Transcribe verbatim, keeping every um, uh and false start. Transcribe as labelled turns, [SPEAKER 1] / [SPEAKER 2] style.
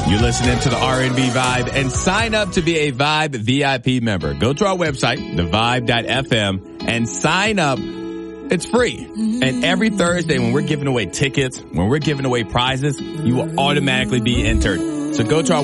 [SPEAKER 1] You're listening to the R and B Vibe, and sign up to be a Vibe V I P member. Go to our website, the vibe dot f m, and sign up. It's free. And every Thursday when we're giving away tickets, when we're giving away prizes, you will automatically be entered. So go to our